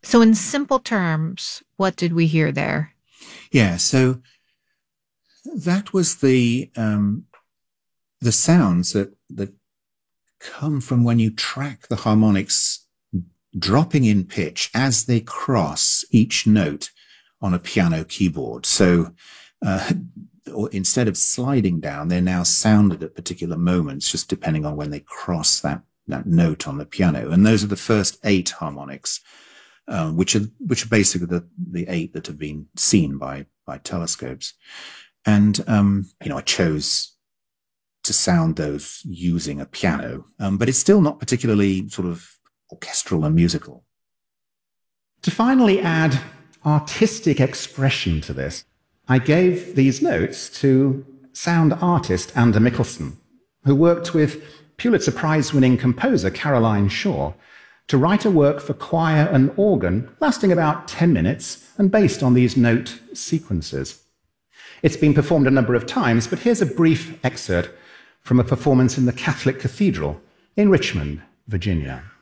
So, in simple terms, what did we hear there? Yeah, so that was the sounds that come from when you track the harmonics dropping in pitch as they cross each note on a piano keyboard. So or instead of sliding down, they're now sounded at particular moments, just depending on when they cross that note on the piano. And those are the first 8 harmonics, which are basically the 8 that have been seen by telescopes. And I chose to sound those using a piano, but it's still not particularly sort of orchestral and musical. To finally add artistic expression to this, I gave these notes to sound artist Ander Mikkelsen, who worked with Pulitzer Prize-winning composer Caroline Shaw to write a work for choir and organ lasting about 10 minutes and based on these note sequences. It's been performed a number of times, but here's a brief excerpt from a performance in the Catholic Cathedral in Richmond, Virginia.